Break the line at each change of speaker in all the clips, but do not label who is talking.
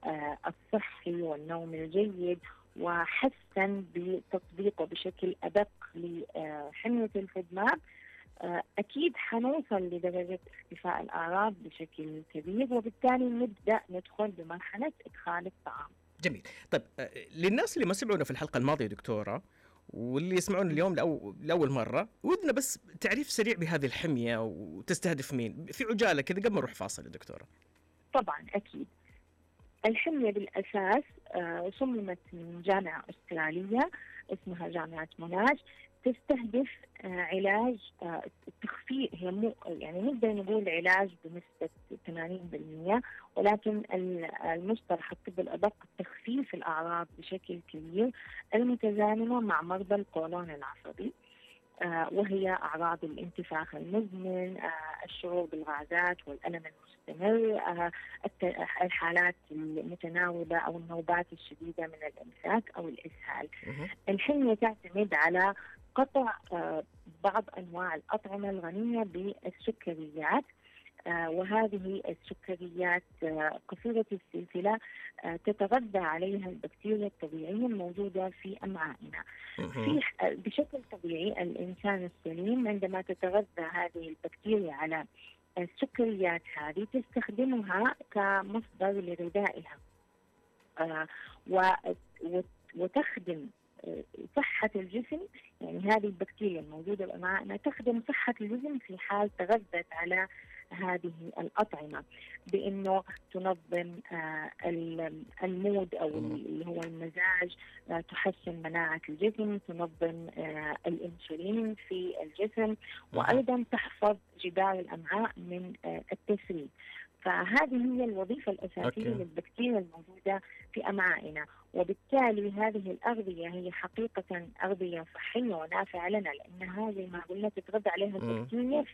الصحي والنوم الجيد، وحسن بتطبيقه بشكل أدق لحمية الفيدماب، أكيد حنوصل لدرجة اختفاء الأعراض بشكل كبير، وبالتالي نبدأ ندخل بمرحلة إدخال الطعام.
جميل. طيب للناس اللي ما سمعونا في الحلقة الماضية دكتورة، واللي يسمعون اليوم لأول مرة، ودنا بس تعريف سريع بهذه الحمية وتستهدف مين في عجالة كذا قبل ما نروح فاصل يا دكتورة.
طبعا أكيد. الحمية بالأساس صممت من جامعة أسترالية اسمها جامعة موناش، تستهدف علاج التخفيف. هي مو يعني نقدر نقول علاج بنسبة 80%، ولكن المصطلح الطبي الأدق تخفيف الأعراض بشكل كبير المتزامنة مع مرضى القولون العصبي، وهي أعراض الانتفاخ المزمن، الشعور بالغازات والألم المستمر، الحالات المتناوبة أو النوبات الشديدة من الإمساك أو الإسهال. الحمية تعتمد على قطع بعض أنواع الأطعمة الغنية بالسكريات، وهذه السكريات قصيرة السلسلة تتغذى عليها البكتيريا الطبيعية الموجودة في أمعائنا. بشكل طبيعي الإنسان السليم عندما تتغذى هذه البكتيريا على السكريات هذه تستخدمها كمصدر لغذائها، وتخدم صحة الجسم. يعني هذه البكتيريا الموجودة بأمعائنا تخدم صحة الجسم في حال تغذت على هذه الأطعمة، بأنه تنظم المود أو اللي هو المزاج، تحسن مناعة الجسم، تنظم الإنسولين في الجسم، وأيضا تحفظ جدار الأمعاء من التسريب. فهذه هي الوظيفة الأساسية للبكتيريا الموجودة في أمعائنا، وبالتالي هذه الأغذية هي حقيقة أغذية صحية ونافعة لنا، لأنها زي ما قلنا تتغذى عليها البكتيريا،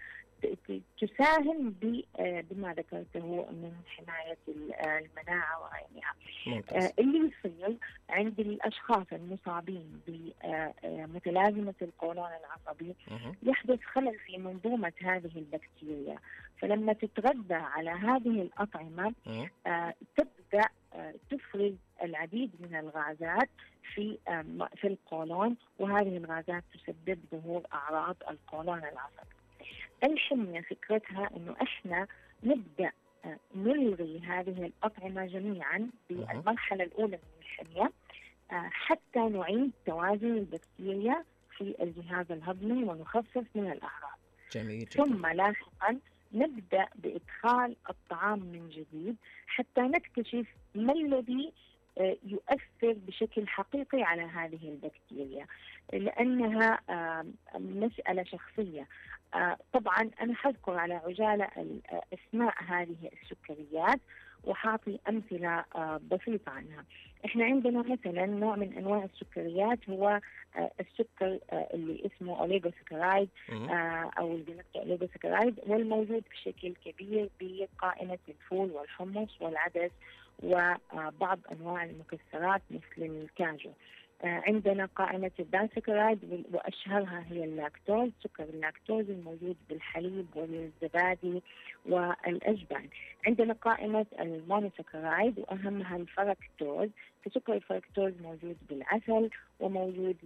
تساهم بما ذكرته من حماية المناعة وغيرها. اللي يصير عند الأشخاص المصابين بمتلازمة القولون العصبي يحدث خلل في منظومة هذه البكتيريا، فلما تتغذى على هذه الأطعمة تبدأ تفرز العديد من الغازات في القولون، وهذه الغازات تسبب ظهور أعراض القولون العصبي. الحمية فكرتها إنه إحنا نبدأ نلغي هذه الأطعمة جميعا بالمرحلة الأولى من الحمية، حتى نعيد توازن البكتيريا في الجهاز الهضمي ونخفف من الأعراض.
جميل.
ثم لاحقا نبدأ بإدخال الطعام من جديد حتى نكتشف ما الذي يؤثر بشكل حقيقي على هذه البكتيريا، لأنها مسألة شخصية. طبعا أنا حذكر على عجالة أسماء هذه السكريات وحاعطي أمثلة بسيطة عنها. إحنا عندنا مثلا نوع من أنواع السكريات هو السكر اللي اسمه أوليغوساكرايد أو الأوليغوساكرايد، والموجود بشكل كبير بقائمة الفول والحمص والعدس وبعض أنواع المكسرات مثل الكاجو. عندنا قائمة الدايسكرايد وأشهرها هي اللاكتوز، سكر اللاكتوز الموجود بالحليب والزبادي والأجبان. عندنا قائمة المونوسكرايد وأهمها الفركتوز، فسكر الفركتوز موجود بالعسل وموجود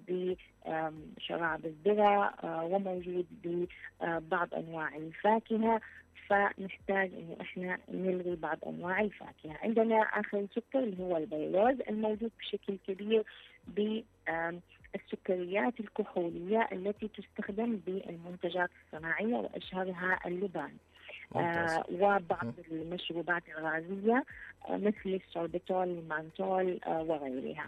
بشراب الذرة وموجود ببعض أنواع الفاكهة، فنحتاج إنه إحنا نلغي بعض أنواع الفاكهة. عندنا آخر سكر اللي هو البيلوز الموجود بشكل كبير بالسكريات الكحولية التي تستخدم بالمنتجات الصناعية وأشهرها اللبان، وبعض المشروبات الغازية مثل السوربيتول، المانتول وغيرها.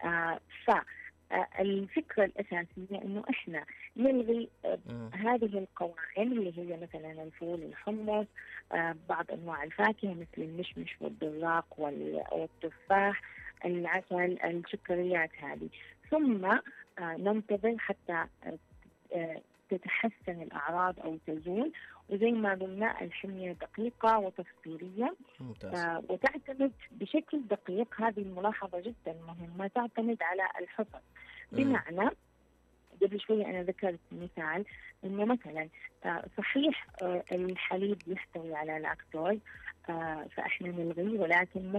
الفكرة الأساسية إنه إحنا نلغي هذه القوائم اللي هي مثلا الفول، الحمص، بعض أنواع الفاكهة مثل المشمش والدراق والتفاح، العسل، السكريات هذه، ثم ننتظر حتى تتحسن الأعراض أو تزول. وزي ما قلنا الحمية دقيقة وتفصيلية، وتعتمد بشكل دقيق، هذه الملاحظة جدا مهمة، تعتمد على الحفظ. بمعنى قبل شوية أنا ذكرت مثال إنه مثلا صحيح الحليب يحتوي على لاكتوز فإحنا نلغيه، ولكن